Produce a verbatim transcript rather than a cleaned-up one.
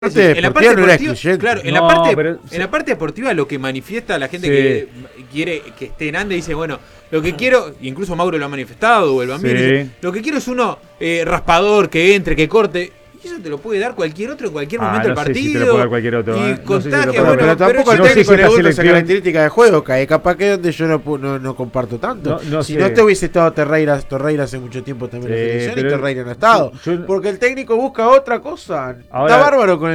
Parte en la parte deportiva no era deportiva, excluyente. claro, en, No, la parte, pero- en la parte deportiva lo que manifiesta la gente Sí. que quiere que esté en Ande dice, bueno, lo que quiero, incluso Mauro lo ha manifestado, o el Bambino, Sí. dice, lo que quiero es uno eh, raspador, que entre, que corte. Y eso te lo puede dar cualquier otro en cualquier Ah, momento del no sé partido. si te lo puede dar cualquier otro, Y ¿eh? No sé si te lo contagia, puede dar. bueno, pero tampoco yo el no sé técnico si le está gusta esa selecciona- característica de juego, que capaz que es donde yo no, pu- no, no comparto tanto. No, no si sé. no te hubiese estado Torreira, Torreira hace mucho tiempo también en Sí, la selección y pero- Torreira no ha estado. yo- porque el técnico busca otra cosa. Ahora- Está bárbaro con